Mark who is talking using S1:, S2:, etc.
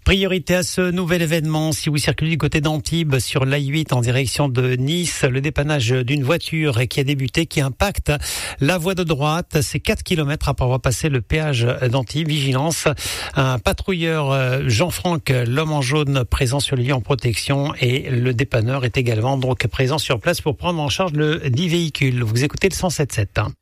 S1: Priorité à ce nouvel événement, si vous circulez du côté d'Antibes sur l'A8 en direction de Nice, le dépannage d'une voiture qui a débuté, qui impacte la voie de droite. C'est 4 km après avoir passé le péage d'Antibes. Vigilance, un patrouilleur Jean-Franck, l'homme en jaune, présent sur le lieu en protection, et le dépanneur est également donc présent sur place pour prendre en charge le dit véhicule. Vous écoutez le 107.7.